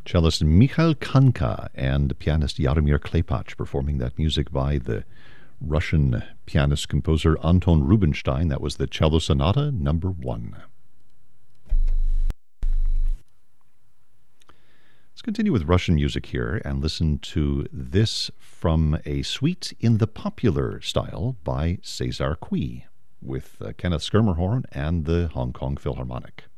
Cellist Mikhail Kanka and pianist Yaromir Klepach performing that music by the Russian pianist-composer Anton Rubinstein. That was the Cello Sonata number 1. Let's continue with Russian music here and listen to this from a suite in the popular style by Cesar Cui with Kenneth Schermerhorn and the Hong Kong Philharmonic.